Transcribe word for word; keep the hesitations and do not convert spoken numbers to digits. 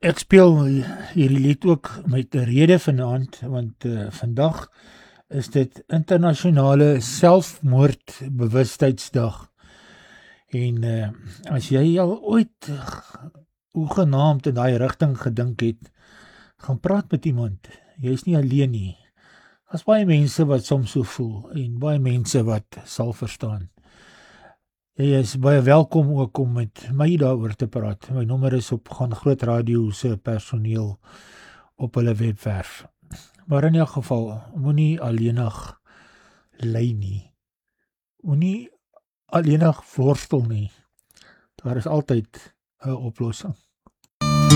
Ek speel hierdie lied ook met 'n rede vanaand, want uh, vandag is dit internasionale selfmoordbewustheidsdag. En uh, as jy al ooit hoegenaamd in daai rigting gedink het, gaan praat met iemand. Jy is nie alleen nie. Daar's baie mense wat soms so voel en baie mense wat sal verstaan. Jy is baie welkom ook om met my daaroor te praat. My nommer is op Gaan Groot Radio se personeel op hulle webwerf. Maar in elk geval, moenie alleenig ly nie. Moenie alleenig worstel nie. Daar is altyd 'n oplossing.